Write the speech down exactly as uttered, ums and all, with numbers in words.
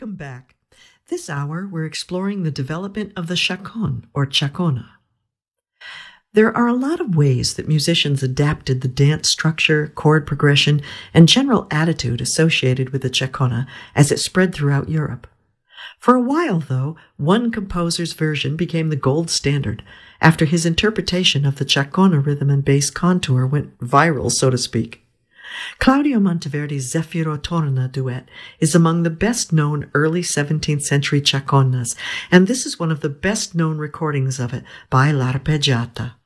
Welcome back. This hour, we're exploring the development of the chaconne, or chacona. There are a lot of ways that musicians adapted the dance structure, chord progression, and general attitude associated with the chacona as it spread throughout Europe. For a while, though, one composer's version became the gold standard after his interpretation of the chacona rhythm and bass contour went viral, so to speak. Claudio Monteverdi's Zeffiro Torna duet is among the best-known early seventeenth century chaconas, and this is one of the best-known recordings of it by L'Arpeggiata.